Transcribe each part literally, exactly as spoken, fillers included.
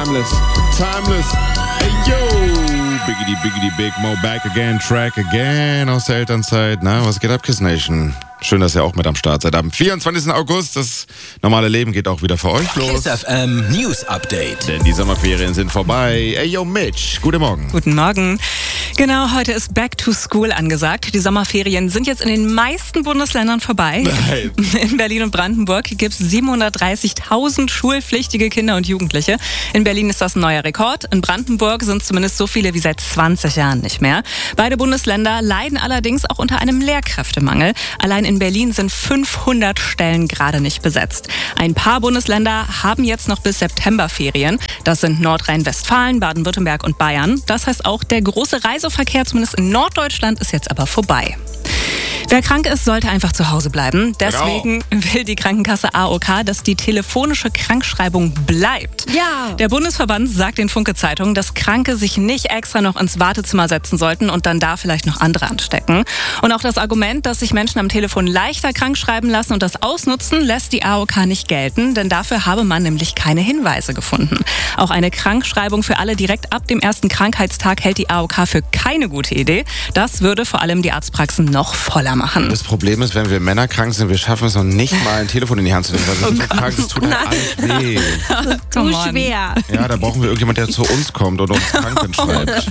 Timeless, timeless. Hey yo, biggity biggity big Mo back again, track again aus der Elternzeit. Na, was geht ab, Kiss Nation? Schön, dass ihr auch mit am Start seid. Am vierundzwanzigsten August, das normale Leben geht auch wieder für euch los. Kiss F M News Update. Denn die Sommerferien sind vorbei. Ey, yo, Mitch, guten Morgen. Guten Morgen. Genau, heute ist Back to School angesagt. Die Sommerferien sind jetzt in den meisten Bundesländern vorbei. Nein. In Berlin und Brandenburg gibt es siebenhundertdreißigtausend schulpflichtige Kinder und Jugendliche. In Berlin ist das ein neuer Rekord. In Brandenburg sind es zumindest so viele wie seit zwanzig Jahren nicht mehr. Beide Bundesländer leiden allerdings auch unter einem Lehrkräftemangel. Allein in Berlin sind fünfhundert Stellen gerade nicht besetzt. Ein paar Bundesländer haben jetzt noch bis September Ferien. Das sind Nordrhein-Westfalen, Baden-Württemberg und Bayern. Das heißt auch, der große Reiseverkehr, zumindest in Norddeutschland, ist jetzt aber vorbei. Wer krank ist, sollte einfach zu Hause bleiben. Deswegen will die Krankenkasse A O K, dass die telefonische Krankschreibung bleibt. Ja. Der Bundesverband sagt den Funke-Zeitung, dass Kranke sich nicht extra noch ins Wartezimmer setzen sollten und dann da vielleicht noch andere anstecken. Und auch das Argument, dass sich Menschen am Telefon leichter krank schreiben lassen und das ausnutzen, lässt die A O K nicht gelten, denn dafür habe man nämlich keine Hinweise gefunden. Auch eine Krankschreibung für alle direkt ab dem ersten Krankheitstag hält die A O K für keine gute Idee. Das würde vor allem die Arztpraxen noch voller machen. Das Problem ist, wenn wir Männer krank sind, wir schaffen es noch nicht mal, ein Telefon in die Hand zu nehmen. Weil wir sind so krank, das tut halt alles weh. Zu schwer. Ja, da brauchen wir irgendjemand, der zu uns kommt und uns Kranken schreibt.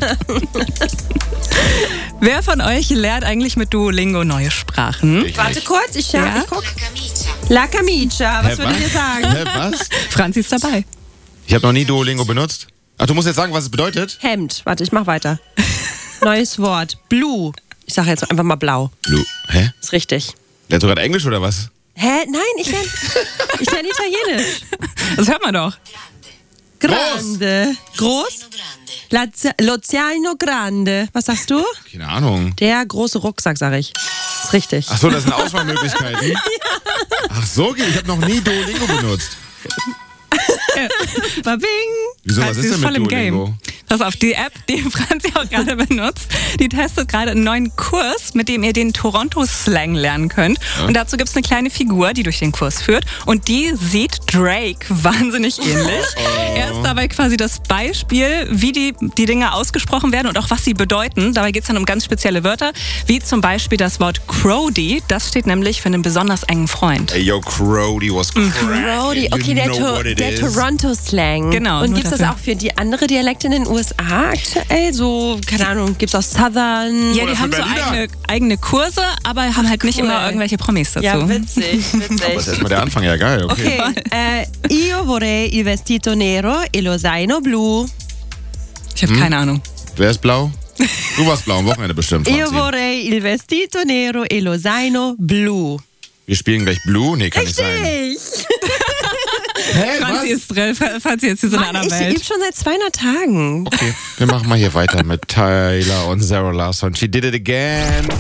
Wer von euch lernt eigentlich mit Duolingo neue Sprachen? Ich Warte nicht. kurz, ich schau, Ja? ich guck. La Camicia, was Hä, würdet ihr sagen? Hä, was? Franzi ist dabei. Ich habe noch nie Duolingo benutzt. Ach, du musst jetzt sagen, was es bedeutet? Hemd. Warte, ich mach weiter. Neues Wort. Blue. Ich sage jetzt einfach mal blau. Blue. Hä? Ist richtig. Lernst du gerade Englisch oder was? Hä? Nein, ich lerne ich lern Italienisch. Das hört man doch. Grande. Groß? Lazia- L'Oceano Grande. Was sagst du? Keine Ahnung. Der große Rucksack, sag ich. Ist richtig. Ach so, das sind Auswahlmöglichkeiten? Ja. Ach so, ich habe noch nie Duolingo benutzt. Babing. Wieso, was Franzi ist denn voll mit im Duolingo? Game. Pass auf, die App, die Franzi auch gerade benutzt, die testet gerade einen neuen Kurs, mit dem ihr den Toronto-Slang lernen könnt. Ja. Und dazu gibt es eine kleine Figur, die durch den Kurs führt. Und die sieht Drake wahnsinnig ähnlich. Oh. Er ist dabei quasi das Beispiel, wie die, die Dinge ausgesprochen werden und auch was sie bedeuten. Dabei geht es dann um ganz spezielle Wörter, wie zum Beispiel das Wort Crowdy. Das steht nämlich für einen besonders engen Freund. Ey, yo, Crowdy was crack. Crowdy. Okay, You der, know to what it der is. Toronto-Slang. Genau, Und nur gibt es das dafür. auch für die andere Dialekte in den U S A aktuell? So, keine Ahnung, gibt es auch Southern? Ja, Oder die für haben so Berliner. eigene, eigene Kurse, aber haben halt nicht cool. immer irgendwelche Promis dazu. Ja, witzig, Das ist witzig. erstmal der Anfang, ja geil, okay. Okay, äh, io vorrei il vestito nero e lo zaino blu. Ich habe keine Ahnung. Wer ist blau? Du warst blau am Wochenende bestimmt, Io Franzi. vorrei il vestito nero e lo zaino blu. Wir spielen gleich Blue? Nee, kann nicht sein. Ich, Hä, Franzi ist drin, Franzi jetzt hier so in einer Mann, ich anderen übe Welt. schon seit zweihundert Tagen. Okay, wir machen mal hier weiter mit Tyler und Sarah Larson. She did it again.